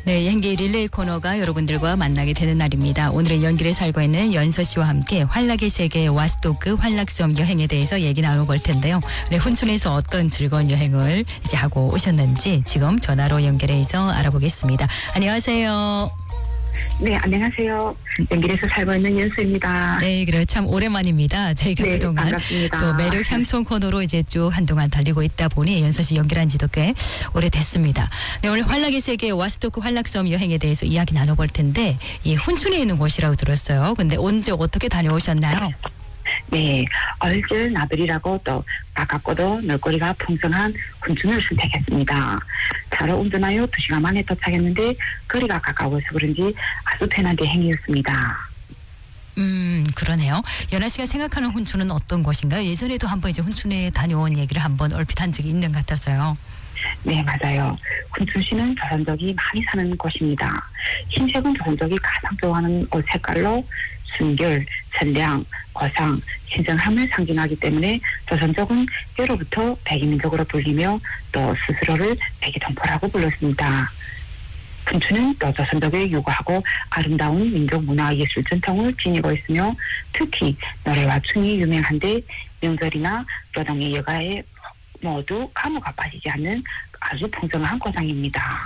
네, 연기 릴레이 코너가 여러분들과 만나게 되는 날입니다. 오늘은 연기를 살고 있는 연서 씨와 함께 환락의 세계 와스토크 환락섬 여행에 대해서 얘기 나눠볼 텐데요. 네, 훈춘에서 어떤 즐거운 여행을 이제 하고 오셨는지 지금 전화로 연결해서 알아보겠습니다. 안녕하세요. 네, 안녕하세요. 연길에서 살고 있는 연수입니다. 네, 그래요. 참 오랜만입니다. 저희가 네, 그동안 반갑습니다. 또 매력 향촌 코너로 이제 쭉 한동안 달리고 있다 보니 연서 씨 연결한 지도 꽤 오래됐습니다. 네, 오늘 환락의 세계 와스토크 환락섬 여행에 대해서 이야기 나눠볼 텐데 이 훈춘에 있는 곳이라고 들었어요. 근데 언제 어떻게 다녀오셨나요? 네, 얼질 나들이라고 또 가깝고도 놀거리가 풍성한 훈춘을 선택했습니다. 차로 운전하여 2시간 만에 도착했는데 거리가 가까워서 그런지 아주 편한 여행이었습니다. 그러네요. 연아 씨가 생각하는 훈춘은 어떤 곳인가요? 예전에도 한번 이제 훈춘에 다녀온 얘기를 한번 얼핏 한 적이 있는 것 같아서요. 네, 맞아요. 훈춘시는 조선족이 많이 사는 곳입니다. 흰색은 조선족이 가장 좋아하는 옷 색깔로 순결, 선량, 거상, 신성함을 상징하기 때문에 조선족은 예로부터 백이민족으로 불리며 또 스스로를 백이동포라고 불렀습니다. 훈춘은 또 조선족의 유구하고 아름다운 민족 문화예술 전통을 지니고 있으며 특히 노래와 춤이 유명한데 명절이나 노동의 여가에 모두 가무가 빠지지 않는 아주 풍성한 고장입니다.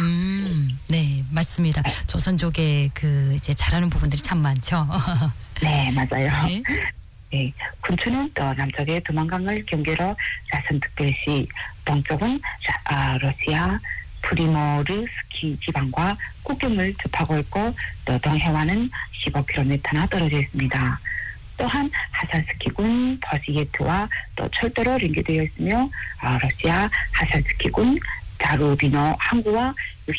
네, 맞습니다. 조선족의 그 이제 잘하는 부분들이 참 많죠. 네, 맞아요. 네. 네, 훈춘은 또 남쪽의 두만강을 경계로 라선특별시, 동쪽은 러시아 프리모르 스키 지방과 국경을 접하고 있고 또 동해와는 15km나 떨어져 있습니다. 또한 하산스키군 버시예트와 또 철도로 연계되어 있으며 러시아 하산스키군 자루비노 항구와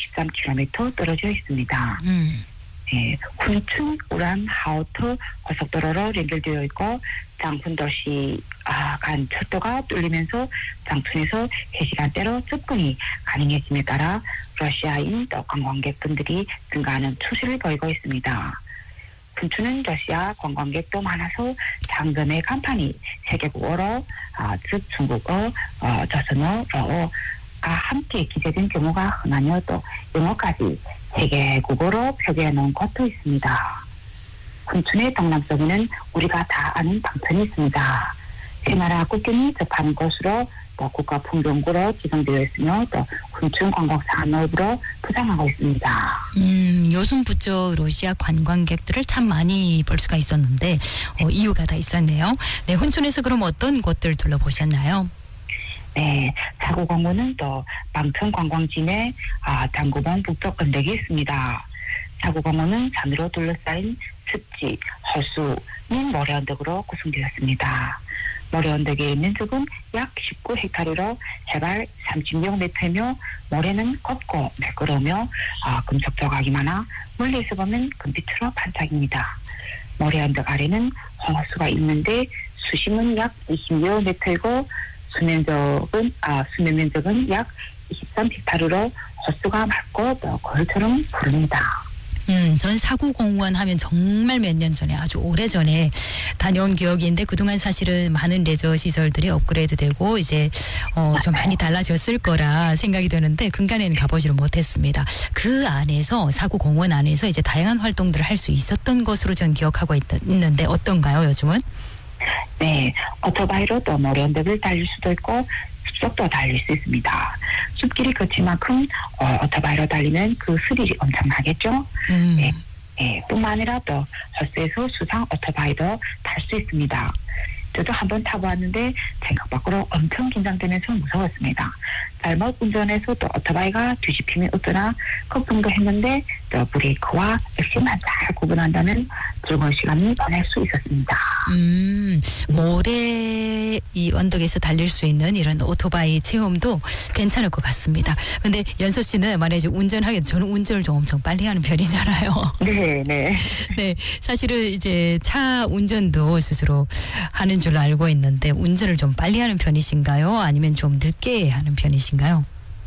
63km 떨어져 있습니다. 네, 훈춘 우란 하우트 고속도로로 연결되어 있고 장훈도시 간 철도가 뚫리면서 장춘에서 3시간대로 접근이 가능해짐에 따라 러시아인 또 관광객분들이 증가하는 추세를 보이고 있습니다. 훈춘은 러시아 관광객도 많아서 장점의 간판이 세계국어로 즉 중국어, 조선어로 함께 기재된 경우가 흔하며 또 영어까지 세계국어로 표기해 놓은 곳도 있습니다. 훈춘의 동남쪽에는 우리가 다 아는 방천이 있습니다. 세 나라 국경이 접하는 곳으로 또 국가풍경구로 지정되어 있으며 또 훈춘 관광산업으로 부상하고 있습니다. 요즘 부쩍 러시아 관광객들을 참 많이 볼 수가 있었는데 이유가 다 있었네요. 네, 훈춘에서 그럼 어떤 곳들 둘러보셨나요? 네, 사구공원은 또 방천 관광지내 당구봉 북쪽 언덕이 있습니다. 사구공원은 산으로 둘러싸인 습지, 허수, 및 모래 언덕으로 구성되었습니다. 모래 언덕에 있는 쪽은 약 19헥타르로 해발 36m이며 모래는 곱고 매끄러우며 금속 조각이 많아 멀리서 보면 금빛으로 반짝입니다. 모래 언덕 아래는 홍어수가 있는데 수심은 약 26m이고 수면 면적은 약 23헥타르로 호수가 맑고 또 거울처럼 푸릅니다. 전 사구공원 하면 정말 몇 년 전에 아주 오래전에 다녀온 기억인데 그동안 사실은 많은 레저 시설들이 업그레이드되고 이제 좀 많이 달라졌을 거라 생각이 드는데 근간에는 가보지를 못했습니다. 그 안에서 사구공원 안에서 이제 다양한 활동들을 할 수 있었던 것으로 전 기억하고 있는데 어떤가요 요즘은? 네, 오토바이로 또 모래 언덕을 달릴 수도 있고 숲속도 달릴 수 있습니다. 숲길이 거친 만큼 오토바이로 달리면 그 스릴이 엄청나겠죠. 네, 뿐만 아니라 또 호수에서 수상 오토바이도 탈 수 있습니다. 저도 한번 타보았는데 생각 밖으로 엄청 긴장되면서 무서웠습니다. 잘못 운전해서 또 오토바이가 뒤집히면 어떠나 걱정도 했는데 또 브레이크와 액션만 잘 구분한다면 즐거운 시간을 보낼 수 있었습니다. 모래 이 언덕에서 달릴 수 있는 이런 오토바이 체험도 괜찮을 것 같습니다. 근데 연서 씨는 만약에 저는 운전을 좀 엄청 빨리 하는 편이잖아요. 네. 네, 사실은 이제 차 운전도 스스로 하는 줄 알고 있는데 운전을 좀 빨리 하는 편이신가요? 아니면 좀 늦게 하는 편이신가요?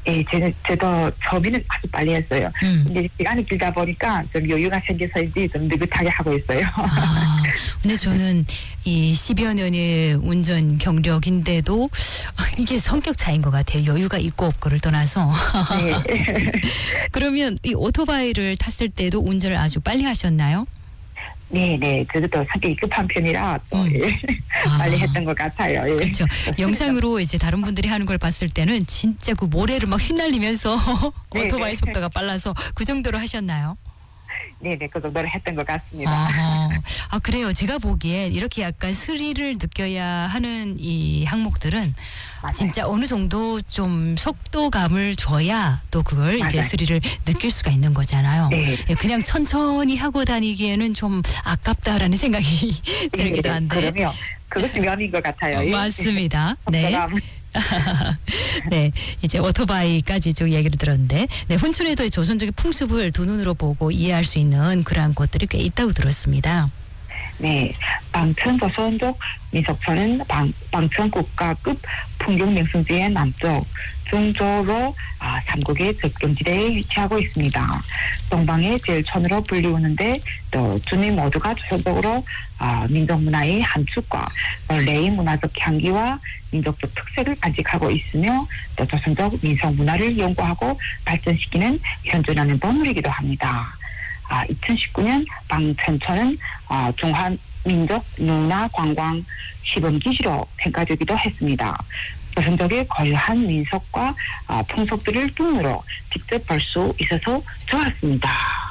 예, 저도 처음에는 아주 빨리 했어요. 근데 시간이 길다 보니까 좀 여유가 생겨서인지 좀 느긋하게 하고 있어요. 아, 근데 저는 이 10여 년의 운전 경력인데도 이게 성격 차이인 것 같아요. 여유가 있고 없고를 떠나서. 네. 그러면 이 오토바이를 탔을 때도 운전을 아주 빨리 하셨나요? 네. 저도 성격이 급한 편이라 또 예, 빨리 했던 것 같아요. 예. 그렇죠. 영상으로 이제 다른 분들이 하는 걸 봤을 때는 진짜 그 모래를 막 휘날리면서 네, 오토바이 네. 속도가 빨라서 그 정도로 하셨나요? 네네, 그 정도로 했던 것 같습니다. 아, 그래요. 제가 보기엔 이렇게 약간 스릴을 느껴야 하는 이 항목들은 맞아요. 진짜 어느 정도 좀 속도감을 줘야 또 그걸 이제 맞아요. 스릴을 느낄 수가 있는 거잖아요. 네. 예, 그냥 천천히 하고 다니기에는 좀 아깝다라는 생각이 들기도 한데. 그러면 그것이 면인 것 같아요. 예. 맞습니다. 네. 속도감. 네, 이제 오토바이까지 쭉 얘기를 들었는데, 네, 훈춘에도 조선족의 풍습을 두 눈으로 보고 이해할 수 있는 그러한 것들이 꽤 있다고 들었습니다. 네, 방천 조선족 민속촌은 방천 국가급 풍경 명승지의 남쪽 중조로 삼국의 접경지대에 위치하고 있습니다. 동방의 제일 촌으로 불리우는데 또 주민 모두가 조선적으로 민족 문화의 한 축과 원래의 문화적 향기와 민족적 특색을 간직하고 있으며 또 조선족 민속 문화를 연구하고 발전시키는 현존하는 보물이기도 합니다. 2019년 방천촌은 중화민족 문화관광 시범기지로 평가되기도 했습니다. 조선족의 고유한 민속과 풍속들을 눈으로 직접 볼 수 있어서 좋았습니다.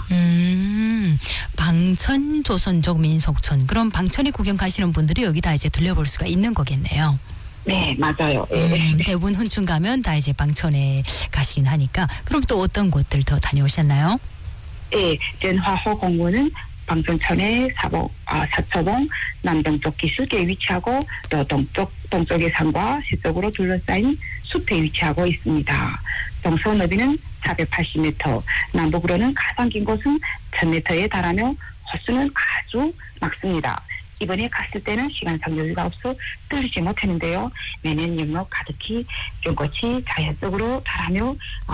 방천 조선족 민속촌. 그럼 방천에 구경 가시는 분들이 여기 다 이제 들려볼 수가 있는 거겠네요. 네, 맞아요. 대부분 훈춘 가면 다 이제 방천에 가시긴 하니까. 그럼 또 어떤 곳들 더 다녀오셨나요? 네, 전화호 공원은 방천천의 사초봉 남동쪽 기슭에 위치하고 또 동쪽의 산과 서쪽으로 둘러싸인 숲에 위치하고 있습니다. 동서 너비는 480m, 남북으로는 가장 긴 곳은 1000m에 달하며 호수는 아주 막습니다. 이번에 갔을 때는 시간상 여유가 없어 떨리지 못했는데요. 매년 영록 가득히 연꽃이 자연적으로 자라며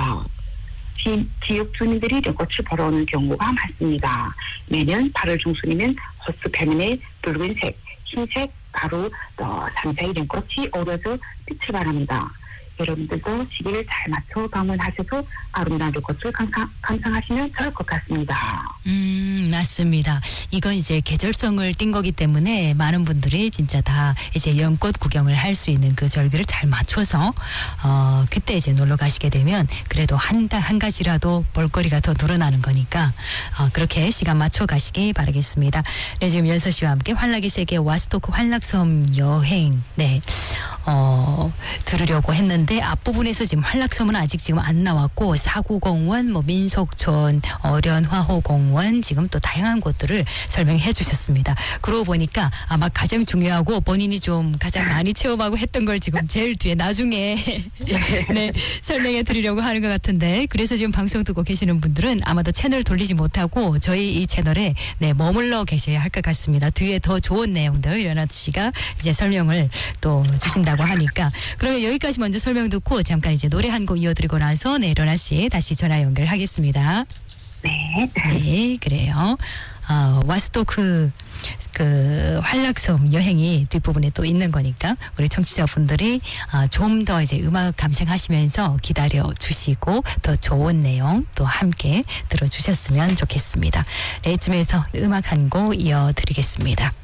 지역 주민들이 연꽃을 보러 오는 경우가 많습니다. 매년 8월 중순이면 호수 표면에 붉은색, 흰색, 가루, 또 삼색 연꽃이 어우러져 빛을 발합니다. 여러분들도 시기를 잘 맞춰 방문하셔서 아름다운 연꽃을 감상하시면 좋을 것 같습니다. 맞습니다. 이건 이제 계절성을 띈 거기 때문에 많은 분들이 진짜 다 이제 연꽃 구경을 할 수 있는 그 절기를 잘 맞춰서 그때 이제 놀러 가시게 되면 그래도 한 가지라도 볼거리가 더 늘어나는 거니까 그렇게 시간 맞춰 가시기 바라겠습니다. 네, 지금 연서 씨와 함께 환락의 세계 와스토크 환락섬 여행 들으려고 했는데 앞부분에서 지금 환락섬은 아직 지금 안 나왔고 사구공원, 민속촌, 어련화호공원 지금 또 다양한 곳들을 설명해 주셨습니다. 그러고 보니까 아마 가장 중요하고 본인이 좀 가장 많이 체험하고 했던 걸 지금 제일 뒤에 나중에 네, 설명해 드리려고 하는 것 같은데 그래서 지금 방송 듣고 계시는 분들은 아마도 채널 돌리지 못하고 저희 이 채널에 네, 머물러 계셔야 할 것 같습니다. 뒤에 더 좋은 내용들 연아 씨가 이제 설명을 또 주신다고 하니까 그러면 여기까지 먼저 설명 듣고 잠깐 이제 노래 한 곡 이어드리고 나서 네, 연아 씨 다시 전화 연결하겠습니다. 네, 그래요. 와스토크 그 환락섬 여행이 뒷부분에 또 있는 거니까 우리 청취자분들이 좀 더 이제 음악 감상하시면서 기다려 주시고 더 좋은 내용 또 함께 들어주셨으면 좋겠습니다. 네, 이쯤에서 음악 한 곡 이어드리겠습니다.